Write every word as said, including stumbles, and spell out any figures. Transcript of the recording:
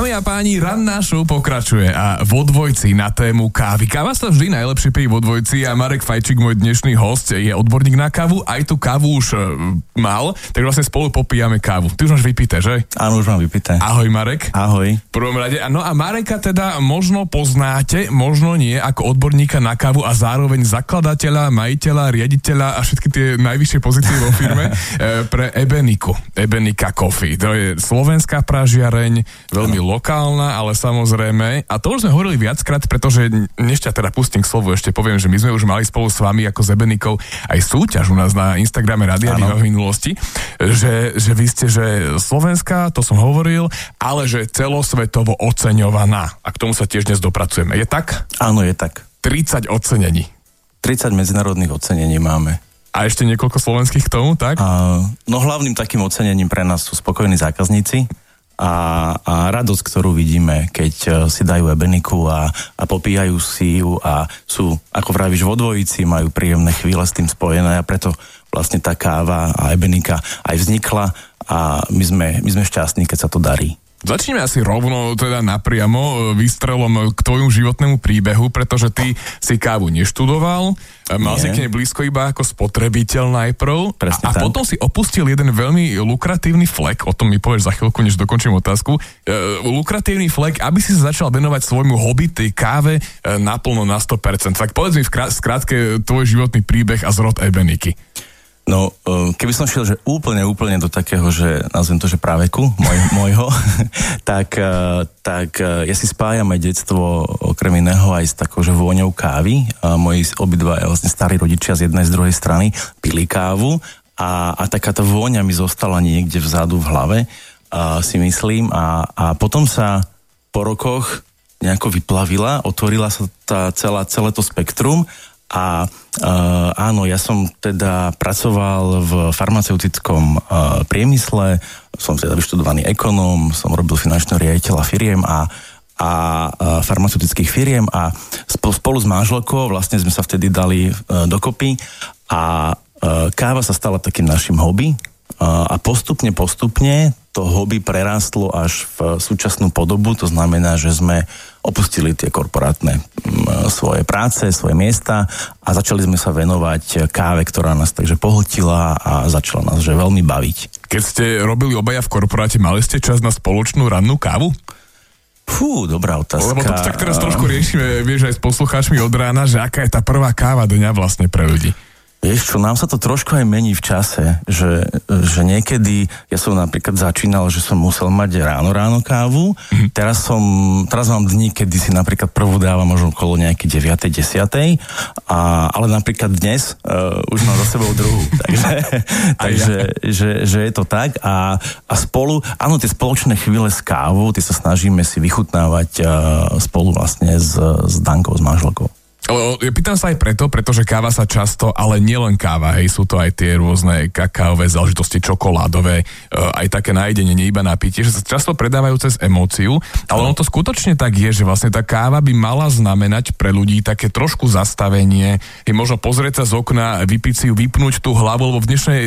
Dámy a páni, ranná show pokračuje a vo dvojci na tému kávy. Káva sa vždy najlepšie pije vo dvojci a Marek Fajčík, môj dnešný host, je odborník na kávu. Aj tú kávu už uh, mal, tak vlastne spolu popíjame kávu. Ty už máš vypité, že? Áno, už mám vypité. Ahoj, Marek. Ahoj. V prvom rade. No a Mareka teda možno poznáte, možno nie, ako odborníka na kávu a zároveň zakladateľa, majiteľa, riaditeľa a všetky tie najvyššie pozície vo firme pre Ebeniku. Ebenika Coffee. To je slovenská pražiareň, veľmi lokálna, ale samozrejme, a to už sme hovorili viackrát, pretože než ťa teda pustím k slovu, ešte poviem, že my sme už mali spolu s vami ako s Ebenikou aj súťaž u nás na Instagrame Radia Diva v minulosti, že, že vy ste, že slovenská, to som hovoril, ale že celosvetovo oceňovaná. A k tomu sa tiež dnes dopracujeme. Je tak? Áno, je tak. tridsať ocenení. tridsať medzinárodných ocenení máme. A ešte niekoľko slovenských k tomu, tak? A, no hlavným takým ocenením pre nás sú spokojní zákazníci a, a radosť, ktorú vidíme, keď si dajú Ebeniku a, a popíjajú si ju a sú, ako vravíš, vo dvojici, majú príjemné chvíle s tým spojené a preto vlastne tá káva a Ebenika aj vznikla a my sme, my sme šťastní, keď sa to darí. Začneme asi rovno teda napriamo výstrelom k tvojmu životnému príbehu, pretože ty si kávu neštudoval, mal si k nej blízko iba ako spotrebiteľ najprv a, a potom si opustil jeden veľmi lukratívny flek, o tom mi povieš za chvíľku, než dokončím otázku, e, lukratívny flek, aby si sa začal venovať svojmu hobby, tej káve e, naplno na sto percent. Tak povedz mi v skrátke tvoj životný príbeh a zrod Ebeniky. No, keby som šiel, že úplne, úplne do takého, že nazvem to, že práveku môj, môjho, tak, tak ja si spájam aj detstvo okrem iného aj s takou, že vôňou kávy. Moji obidva vlastne starí rodičia z jednej z druhej strany pili kávu a, a takáto vôňa mi zostala niekde vzadu v hlave, a, si myslím. A, a potom sa po rokoch nejako vyplavila, otvorila sa tá celá, celé to spektrum. A uh, áno, ja som teda pracoval v farmaceutickom uh, priemysle, som teda vyštudovaný ekonóm, som robil finančného riaditeľa firiem a, a uh, farmaceutických firiem a spolu, spolu s manželkou vlastne sme sa vtedy dali uh, dokopy a uh, káva sa stala takým našim hobby uh, a postupne, postupne to hobby prerástlo až v súčasnú podobu, to znamená, že sme opustili tie korporátne m, svoje práce, svoje miesta a začali sme sa venovať káve, ktorá nás takže pohltila a začala nás že veľmi baviť. Keď ste robili obaja v korporáte, mali ste čas na spoločnú rannú kávu? Fú, dobrá otázka. Lebo to tak teraz trošku riešime, vieš, aj s poslucháčmi od rána, že aká je tá prvá káva dňa vlastne pre ľudí. Vieš čo, nám sa to trošku aj mení v čase, že, že niekedy, ja som napríklad začínal, že som musel mať ráno ráno kávu, mm-hmm. teraz som, teraz mám dní, kedy si napríklad prvú dávam možno okolo nejakej deviatej desiatej, a, ale napríklad dnes uh, už mám za sebou druhú, takže, takže že, že je to tak a, a spolu, áno, tie spoločné chvíle s kávou, tie sa snažíme si vychutnávať uh, spolu vlastne s, s Dankou, s manželkou. Ja pýtam sa aj preto, pretože káva sa často, ale nielen káva, hej, sú to aj tie rôzne kakaové záležitosti, čokoládové, aj také nájdenie, nie iba napitie, že sa často predávajú cez emóciu, ale ono to skutočne tak je, že vlastne tá káva by mala znamenať pre ľudí také trošku zastavenie, je možno pozrieť sa z okna, vypiť si ju, vypnúť tú hlavu, lebo v dnešnej